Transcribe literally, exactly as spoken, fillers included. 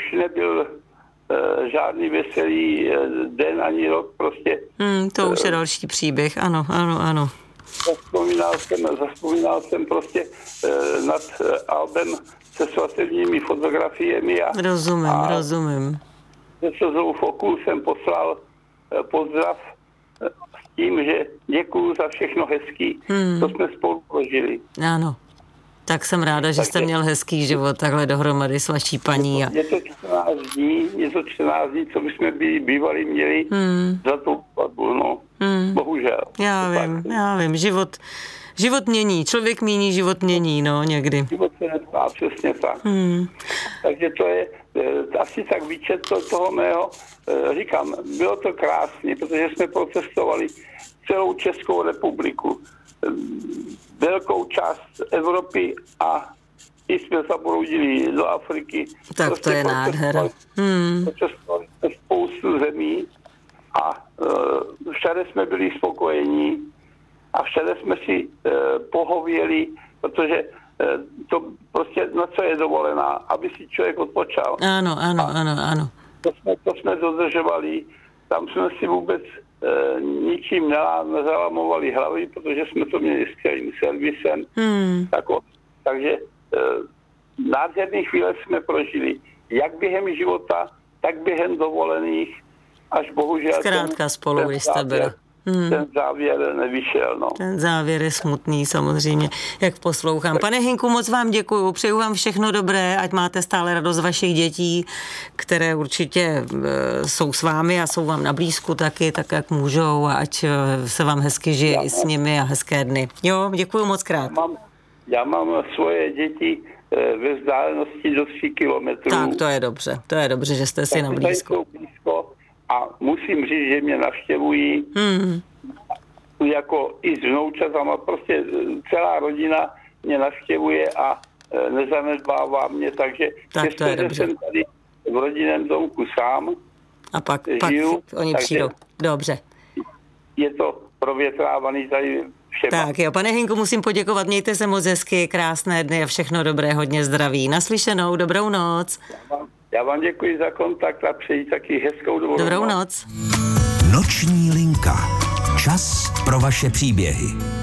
už nebyl e, žádný veselý e, den ani rok, prostě. Hmm, to už je další příběh, ano, ano, ano. Zaspomínal jsem, zaspomínal jsem prostě e, nad e, albem se svatebními fotografiemi a... Rozumím, a rozumím. Ze Slzou v oku jsem poslal e, pozdrav e, s tím, že děkuju za všechno hezký, hmm. co jsme spolu prožili. Ano. Tak jsem ráda, že Takže jste měl hezký život takhle dohromady s vaší paní. A... Je to čtrnáct dní, je to čtrnáct dní, co bychom by, bývali měli hmm. za tu platbu, no. Hmm. Bohužel. Já vím, tak. já vím. Život, život mění. Člověk mění, život mění, no, někdy. Život se netvá, přesně tak. Hmm. Takže to je e, asi tak výčet to, toho mého. E, říkám, bylo to krásně, protože jsme procestovali celou Českou republiku. Velkou část Evropy a i jsme zabroudili do Afriky. Tak prostě to je nádhera. Hmm. Procestovali jsme spoustu zemí a e, všade jsme byli spokojení a všade jsme si e, pohověli, protože e, to prostě na co je dovolená, aby si člověk odpočal. Ano, ano, a ano, ano. To jsme, to jsme dodržovali, tam jsme si vůbec E, ničím nezalamovali hlavy, protože jsme to měli s celým servisem. Hmm. Tako, takže e, nádherné chvíle jsme prožili, jak během života, tak během dovolených, až bohužel zkrátka ten, spolu, ten když jste závěr, byl. Hmm. ten závěr nevyšel. No. Ten závěr je smutný samozřejmě, jak poslouchám. Pane Hynku, moc vám děkuju, přeju vám všechno dobré, ať máte stále radost vašich dětí, které určitě e, jsou s vámi a jsou vám na blízku taky, tak jak můžou, a ať se vám hezky žije já i s nimi a hezké dny. Jo, děkuju moc krát. Já mám, já mám svoje děti e, ve vzdálenosti do tří kilometrů. Tak, to je dobře, to je dobře, že jste si na blízku. A musím říct, že mě navštěvují hmm. jako i s vnoučatama, prostě celá rodina mě navštěvuje a nezanedbává mě, takže tak přesto, že jsem tady v rodinném domku sám, a pak, žiju, pak oni přijdou. Dobře. Je to provětrávaný tady všema. Tak jo, pane Hynku, musím poděkovat, mějte se moc hezky, krásné dny a všechno dobré, hodně zdraví. Naslyšenou, dobrou noc. Já vám, já vám děkuji za kontakt a přeji taky hezkou dobrou, dobrou noc. noc. Noční linka. Čas pro vaše příběhy.